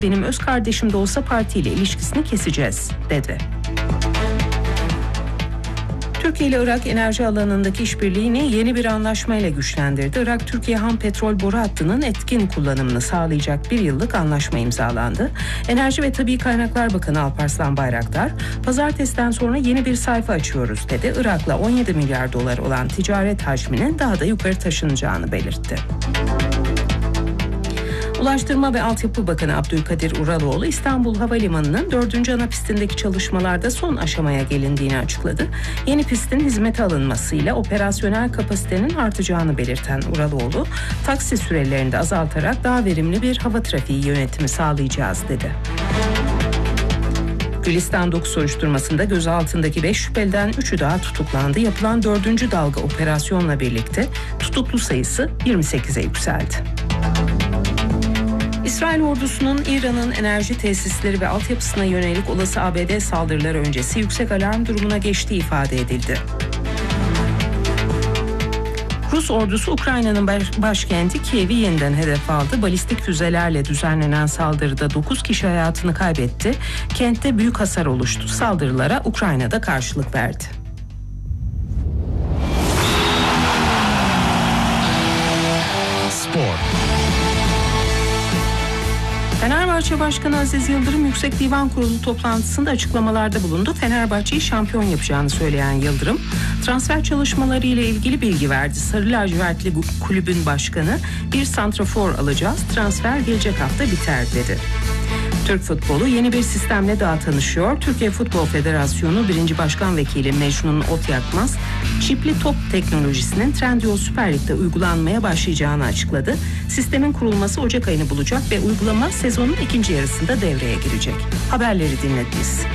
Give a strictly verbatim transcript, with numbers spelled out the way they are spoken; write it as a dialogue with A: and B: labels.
A: benim öz kardeşim de olsa partiyle ilişkisini keseceğiz, dedi. Türkiye ile Irak enerji alanındaki işbirliğini yeni bir anlaşmayla güçlendirdi. Irak, Türkiye ham petrol boru hattının etkin kullanımını sağlayacak bir yıllık anlaşma imzalandı. Enerji ve Tabii Kaynaklar Bakanı Alparslan Bayraktar, "Pazartesiden sonra yeni bir sayfa açıyoruz," dedi. Irak'la on yedi milyar dolar olan ticaret hacminin daha da yukarı taşınacağını belirtti. Ulaştırma ve Altyapı Bakanı Abdülkadir Uraloğlu, İstanbul Havalimanı'nın dördüncü ana pistindeki çalışmalarda son aşamaya gelindiğini açıkladı. Yeni pistin hizmete alınmasıyla operasyonel kapasitenin artacağını belirten Uraloğlu, taksi sürelerini de azaltarak daha verimli bir hava trafiği yönetimi sağlayacağız, dedi. Gülistan dokuz soruşturmasında gözaltındaki beş şüpheliden üçü daha tutuklandı. Yapılan dördüncü dalga operasyonla birlikte tutuklu sayısı yirmi sekize yükseldi. İsrail ordusunun İran'ın enerji tesisleri ve altyapısına yönelik olası A B D saldırıları öncesi yüksek alarm durumuna geçtiği ifade edildi. Rus ordusu Ukrayna'nın baş- başkenti Kiev'i yeniden hedef aldı. Balistik füzelerle düzenlenen saldırıda dokuz kişi hayatını kaybetti. Kentte büyük hasar oluştu. Saldırılara Ukrayna'da karşılık verdi.
B: Spor.
A: Fenerbahçe Başkanı Aziz Yıldırım Yüksek Divan Kurulu toplantısında açıklamalarda bulundu. Fenerbahçe'yi şampiyon yapacağını söyleyen Yıldırım, transfer çalışmaları ile ilgili bilgi verdi. Sarı lacivertli kulübün başkanı, "Bir santrafor alacağız, transfer gelecek hafta biter," dedi. Türk futbolu yeni bir sistemle daha tanışıyor. Türkiye Futbol Federasyonu birinci Başkan Vekili Mecnun Otyakmaz, çipli top teknolojisinin Trendyol Süper Lig'de uygulanmaya başlayacağını açıkladı. Sistemin kurulması Ocak ayını bulacak ve uygulama sezonun ikinci yarısında devreye girecek. Haberleri dinlediniz.